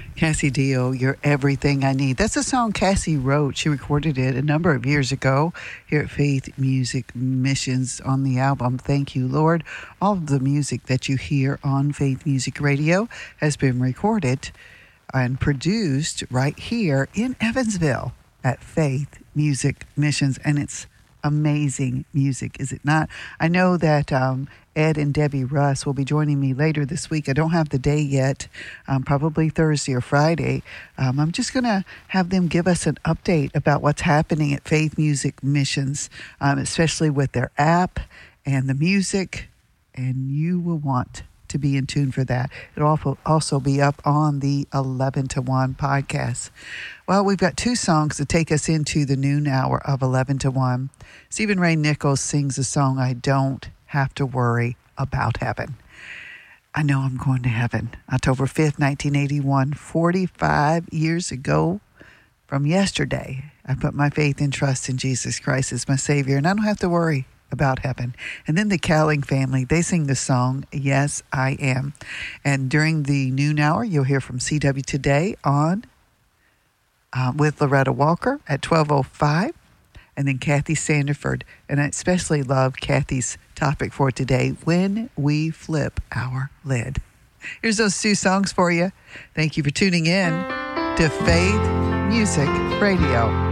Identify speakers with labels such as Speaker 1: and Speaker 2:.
Speaker 1: Cassie Dio, You're Everything I Need. That's a song Cassie wrote. She recorded it a number of years ago here at Faith Music Missions on the album Thank You, Lord. All of the music that you hear on Faith Music Radio has been recorded and produced right here in Evansville at Faith Music Missions, and it's amazing music, is it not? I know that Ed and Debbie Russ will be joining me later this week. I don't have the day yet, probably Thursday or Friday. I'm just going to have them give us an update about what's happening at Faith Music Missions, especially with their app and the music, and you will want to be in tune for that. It'll also be up on the 11 to 1 podcast. Well, we've got two songs to take us into the noon hour of 11 to 1. Stephen Ray Nichols sings the song, I Don't Have to Worry About Heaven. I know I'm going to heaven. October 5th, 1981, 45 years ago from yesterday, I put my faith and trust in Jesus Christ as my Savior, and I don't have to worry about heaven. And then the Cowling family, they sing the song, Yes, I Am. And during the noon hour, you'll hear from CW Today on with Loretta Walker at 12:05. And then Kathy Sandiford. And I especially love Kathy's topic for today, When We Flip Our Lid. Here's those two songs for you. Thank you for tuning in to Faith Music Radio.